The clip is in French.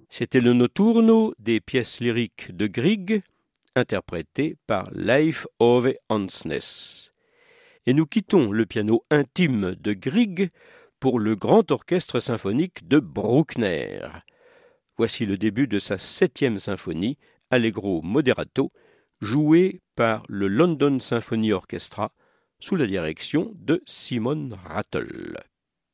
C'était le notturno des pièces lyriques de Grieg, interprété par Leif Ove Andsnes. Et nous quittons le piano intime de Grieg pour le grand orchestre symphonique de Bruckner. Voici le début de sa 7e symphonie, Allegro moderato, jouée par le London Symphony Orchestra sous la direction de Simon Rattle.